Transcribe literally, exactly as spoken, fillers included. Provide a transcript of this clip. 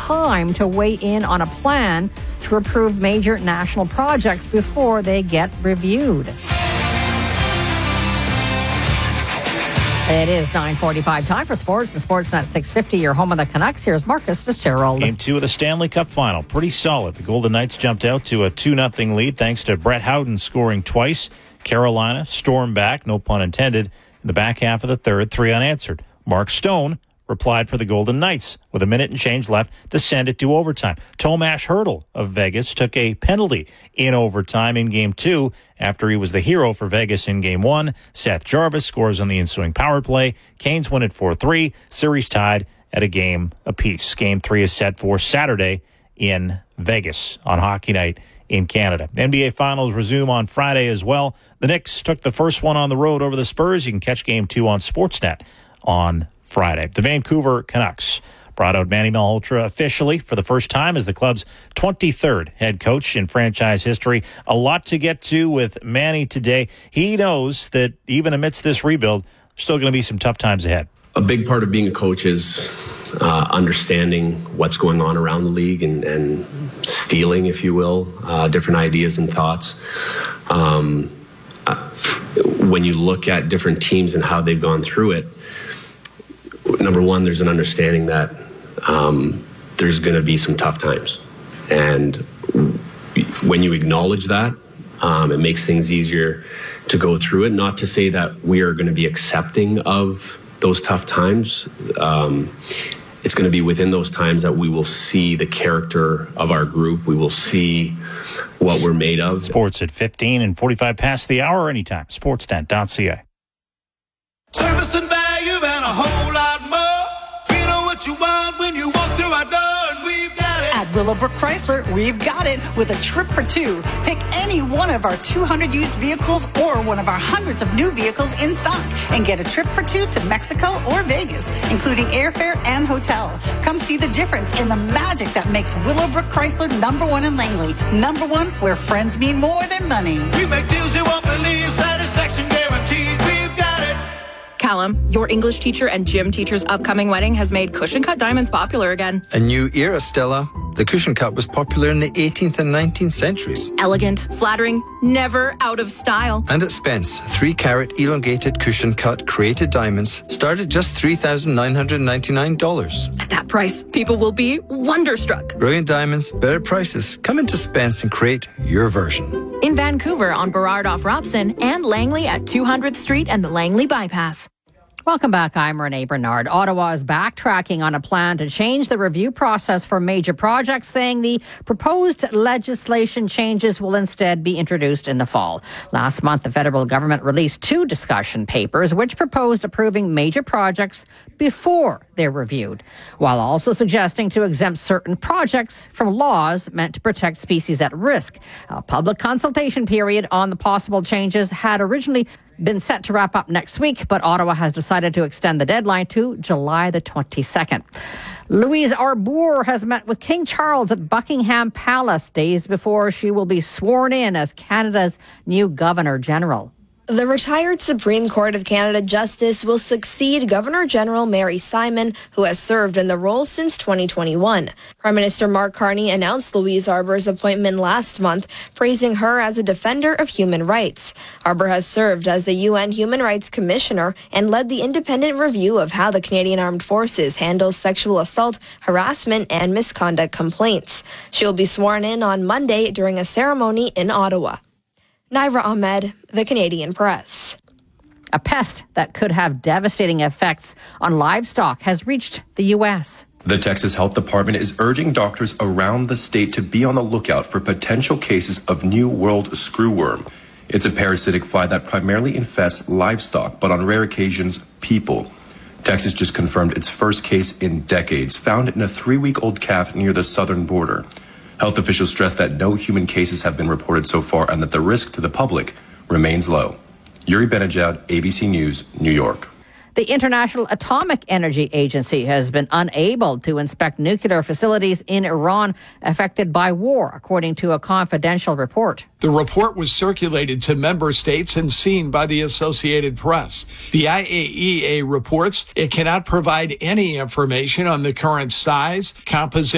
time to weigh in on a plan to approve major national projects before they get reviewed. It is nine forty-five, time for sports. And Sportsnet six fifty, your home of the Canucks. Here's Marcus Fitzgerald. Game two of the Stanley Cup final. Pretty solid. The Golden Knights jumped out to a two nothing lead thanks to Brett Howden scoring twice. Carolina stormed back, no pun intended, in the back half of the third, three unanswered. Mark Stone replied for the Golden Knights with a minute and change left to send it to overtime. Tomas Hertl of Vegas took a penalty in overtime in game two after he was the hero for Vegas in game one. Seth Jarvis scores on the ensuing power play. Canes win it four three. Series tied at a game apiece. Game three is set for Saturday in Vegas on Hockey Night in Canada. N B A Finals resume on Friday as well. The Knicks took the first one on the road over the Spurs. You can catch game two on Sportsnet on Friday. The Vancouver Canucks brought out Manny Malhotra officially for the first time as the club's twenty-third head coach in franchise history. A lot to get to with Manny today. He knows that even amidst this rebuild, there's still going to be some tough times ahead. A big part of being a coach is uh, understanding what's going on around the league and, and stealing, if you will, uh, different ideas and thoughts. Um, uh, when you look at different teams and how they've gone through it, number one, there's an understanding that um, there's going to be some tough times. And when you acknowledge that, um, it makes things easier to go through it. Not to say that we are going to be accepting of those tough times. Um, it's going to be within those times that we will see the character of our group. We will see what we're made of. Sports at fifteen and forty-five past the hour anytime. Sportsnet dot c a. Service and value and a whole lot more. You know what you want when you walk through our door, and we've got it. At Willowbrook Chrysler, we've got it with a trip for two. Pick any one of our two hundred used vehicles or one of our hundreds of new vehicles in stock and get a trip for two to Mexico or Vegas, including airfare and hotel. Come see the difference in the magic that makes Willowbrook Chrysler number one in Langley. Number one, where friends mean more than money. We make deals you won't believe, satisfaction guaranteed. We've got it. Callum, your English teacher and gym teacher's upcoming wedding has made cushion cut diamonds popular again. A new era, Stella. The cushion cut was popular in the eighteenth and nineteenth centuries. Elegant, flattering, never out of style. And at Spence, three carat elongated cushion cut created diamonds start at just three thousand nine hundred ninety-nine dollars. At that price, people will be wonderstruck. Brilliant diamonds, better prices. Come into Spence and create your version. In Vancouver on Burrard off Robson and Langley at two hundredth Street and the Langley Bypass. Welcome back. I'm Renee Bernard. Ottawa is backtracking on a plan to change the review process for major projects, saying the proposed legislation changes will instead be introduced in the fall. Last month, the federal government released two discussion papers which proposed approving major projects before they're reviewed, while also suggesting to exempt certain projects from laws meant to protect species at risk. A public consultation period on the possible changes had originally been set to wrap up next week, but Ottawa has decided to extend the deadline to July the twenty-second. Louise Arbour has met with King Charles at Buckingham Palace days before she will be sworn in as Canada's new Governor General. The retired Supreme Court of Canada Justice will succeed Governor-General Mary Simon, who has served in the role since twenty twenty-one. Prime Minister Mark Carney announced Louise Arbour's appointment last month, praising her as a defender of human rights. Arbour has served as the U N Human Rights Commissioner and led the independent review of how the Canadian Armed Forces handles sexual assault, harassment, and misconduct complaints. She will be sworn in on Monday during a ceremony in Ottawa. Naira Ahmed, The Canadian Press. A pest that could have devastating effects on livestock has reached the U S. The Texas Health Department is urging doctors around the state to be on the lookout for potential cases of New World screwworm. It's a parasitic fly that primarily infests livestock, but on rare occasions, people. Texas just confirmed its first case in decades, found in a three-week-old calf near the southern border. Health officials stress that no human cases have been reported so far and that the risk to the public remains low. Yuri Benajad, A B C News, New York. The International Atomic Energy Agency has been unable to inspect nuclear facilities in Iran affected by war, according to a confidential report. The report was circulated to member states and seen by the Associated Press. The I A E A reports it cannot provide any information on the current size, composition,